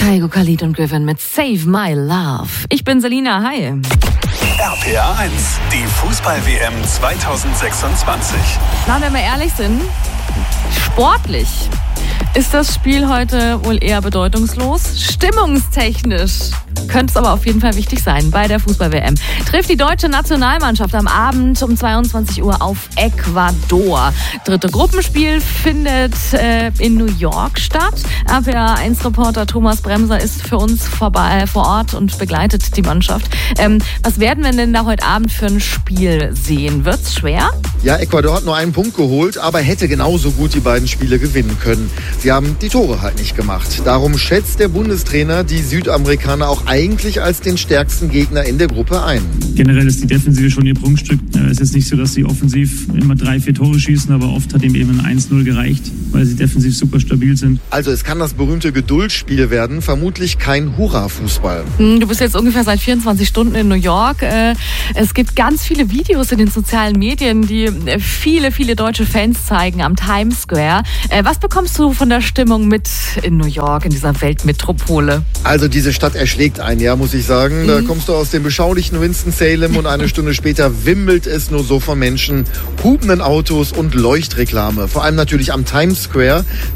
Kygo, Khalid und Griffin mit Save My Love. Ich bin Selina, hi. RPA 1, die Fußball-WM 2026. Na, wenn wir ehrlich sind, sportlich ist das Spiel heute wohl eher bedeutungslos. Stimmungstechnisch könnte es aber auf jeden Fall wichtig sein bei der Fußball-WM. Trifft die deutsche Nationalmannschaft am Abend um 22 Uhr auf Ecuador. Dritte Gruppenspiel findet in New York statt. RPA 1-Reporter Thomas Bremser ist für uns vor Ort und begleitet die Mannschaft. Was werden wir denn da heute Abend für ein Spiel sehen? Wird's schwer? Ja, Ecuador hat nur einen Punkt geholt, aber hätte genauso gut die beiden Spiele gewinnen können. Sie haben die Tore halt nicht gemacht. Darum schätzt der Bundestrainer die Südamerikaner auch eigentlich als den stärksten Gegner in der Gruppe ein. Generell ist die Defensive schon ihr Prunkstück. Es ist nicht so, dass sie offensiv immer 3-4 Tore schießen, aber oft hat ihm eben ein 1-0 gereicht, weil sie defensiv super stabil sind. Also es kann das berühmte Geduldsspiel werden, vermutlich kein Hurra-Fußball. Du bist jetzt ungefähr seit 24 Stunden in New York. Es gibt ganz viele Videos in den sozialen Medien, die viele deutsche Fans zeigen am Times Square. Was bekommst du von der Stimmung mit in New York, in dieser Weltmetropole? Also diese Stadt erschlägt einen, ja, muss ich sagen. Da kommst du aus dem beschaulichen Winston-Salem und eine Stunde später wimmelt es nur so von Menschen, hupenden Autos und Leuchtreklame. Vor allem natürlich am Times Square.